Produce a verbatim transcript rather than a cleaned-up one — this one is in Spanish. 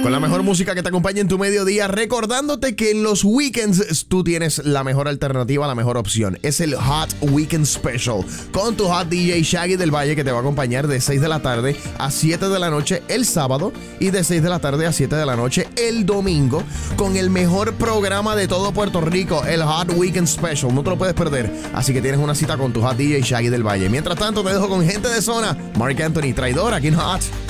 Con la mejor música que te acompaña en tu mediodía, recordándote que en los weekends tú tienes la mejor alternativa, la mejor opción. Es el Hot Weekend Special con tu Hot D J Shaggy del Valle, que te va a acompañar de seis de la tarde a siete de la noche el sábado y de seis de la tarde a siete de la noche el domingo, con el mejor programa de todo Puerto Rico, el Hot Weekend Special. No te lo puedes perder, así que tienes una cita con tu Hot D J Shaggy del Valle. Mientras tanto, te dejo con gente de zona. Marc Anthony, traidor, aquí en Hot.